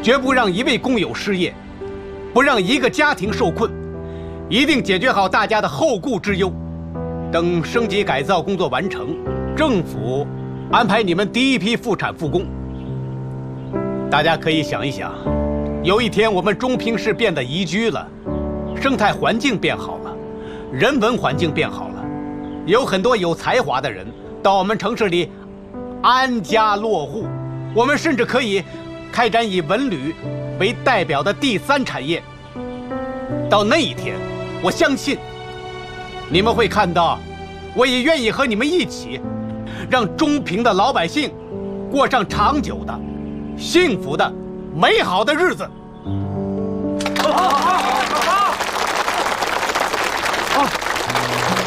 绝不让一位工友失业，不让一个家庭受困，一定解决好大家的后顾之忧。等升级改造工作完成，政府安排你们第一批复产复工。大家可以想一想，有一天我们中平市变得宜居了，生态环境变好了，人文环境变好了，有很多有才华的人到我们城市里安家落户，我们甚至可以开展以文旅为代表的第三产业。到那一天，我相信你们会看到，我也愿意和你们一起，让中平的老百姓过上长久的、幸福的、美好的日子。好。